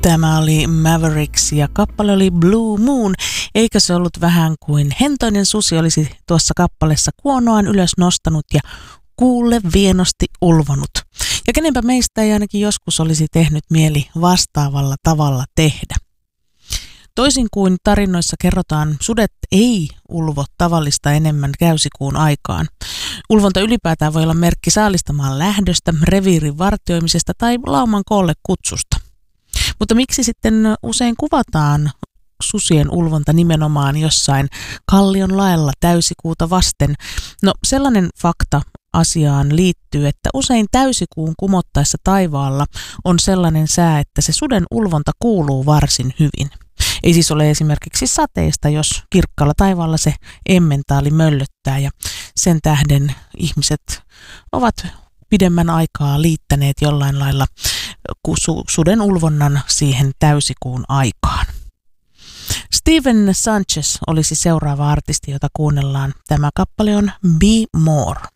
Tämä oli Mavericks ja kappale oli Blue Moon, eikä se ollut vähän kuin hentoinen susi olisi tuossa kappaleessa kuonoaan ylös nostanut ja kuulle vienosti ulvonut. Ja kenenpä meistä ei ainakin joskus olisi tehnyt mieli vastaavalla tavalla tehdä. Toisin kuin tarinoissa kerrotaan, sudet ei ulvo tavallista enemmän käysikuun aikaan. Ulvonta ylipäätään voi olla merkki saalistamaan lähdöstä, reviirin vartioimisesta tai lauman koolle kutsusta. Mutta miksi sitten usein kuvataan susien ulvonta nimenomaan jossain kallion laella täysikuuta vasten? No sellainen fakta asiaan liittyy, että usein täysikuun kumottaessa taivaalla on sellainen sää, että se suden ulvonta kuuluu varsin hyvin. Ei siis ole esimerkiksi sateista, jos kirkkaalla taivaalla se emmentaali möllöttää ja sen tähden ihmiset ovat pidemmän aikaa liittäneet jollain lailla suden ulvonnan siihen täysikuun aikaan. Steven Sanchez olisi seuraava artisti, jota kuunnellaan. Tämä kappale on Be More.